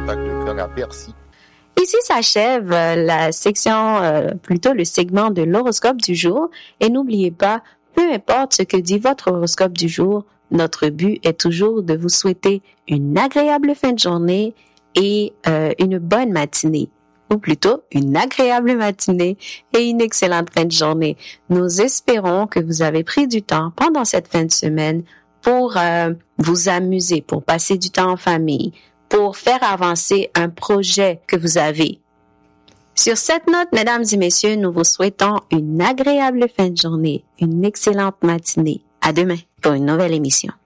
contact de cœur à Bercy. Ici s'achève la section, plutôt le segment de l'horoscope du jour. Et n'oubliez pas, peu importe ce que dit votre horoscope du jour, notre but est toujours de vous souhaiter une agréable fin de journée et une bonne matinée. Ou plutôt une agréable matinée et une excellente fin de journée. Nous espérons que vous avez pris du temps pendant cette fin de semaine pour vous amuser, pour passer du temps en famille, pour faire avancer un projet que vous avez. Sur cette note, mesdames et messieurs, nous vous souhaitons une agréable fin de journée, une excellente matinée. À demain pour une nouvelle émission.